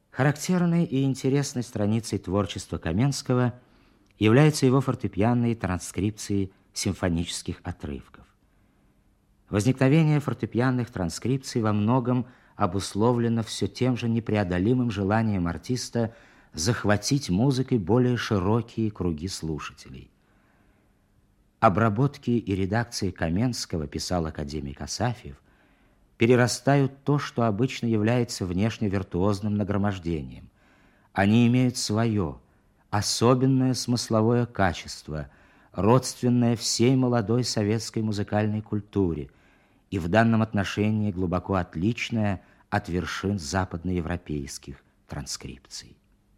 Характерной и интересной страницей творчества Каменского являются его фортепианные транскрипции симфонических отрывков. Возникновение фортепианных транскрипций во многом обусловлено все тем же непреодолимым желанием артиста захватить музыкой более широкие круги слушателей. Обработки и редакции Каменского, писал академик Асафьев, перерастают то, что обычно является внешне виртуозным нагромождением. Они имеют свое, особенное смысловое качество, родственное всей молодой советской музыкальной культуре и в данном отношении глубоко отличное от вершин западноевропейских транскрипций.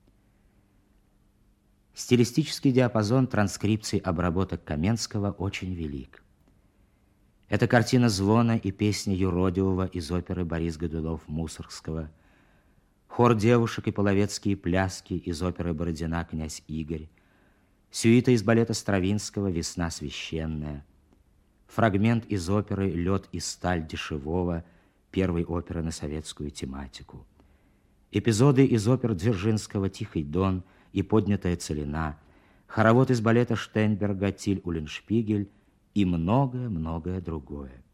Стилистический диапазон транскрипций обработок Каменского очень велик. Это картина звона и песни юродивого из оперы Борис Годунов-Мусоргского, хор девушек и половецкие пляски из оперы Бородина «Князь Игорь», сюита из балета Стравинского «Весна священная», фрагмент из оперы «Лед и сталь» Дешевого, первой оперы на советскую тематику, эпизоды из опер Дзержинского «Тихий дон» и «Поднятая целина», хоровод из балета Штейнберга «Тиль-Уллиншпигель» и многое-многое другое.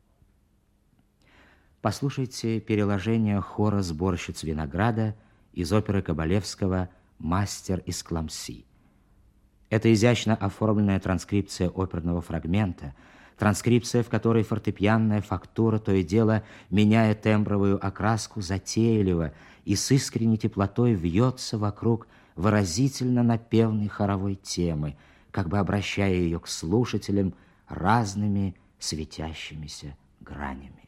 Послушайте переложение хора сборщиц винограда из оперы Кабалевского «Мастер из Кламси». Это изящно оформленная транскрипция оперного фрагмента, транскрипция, в которой фортепианная фактура то и дело, меняя тембровую окраску, затейливо и с искренней теплотой вьется вокруг выразительно напевной хоровой темы, как бы обращая ее к слушателям разными светящимися гранями.